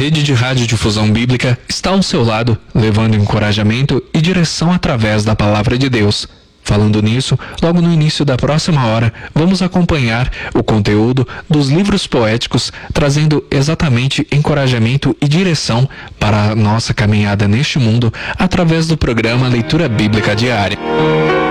rede de radiodifusão bíblica está ao seu lado, levando encorajamento e direção através da Palavra de Deus. Falando nisso, logo no início da próxima hora, vamos acompanhar o conteúdo dos livros poéticos, trazendo exatamente encorajamento e direção para a nossa caminhada neste mundo através do programa Leitura Bíblica Diária.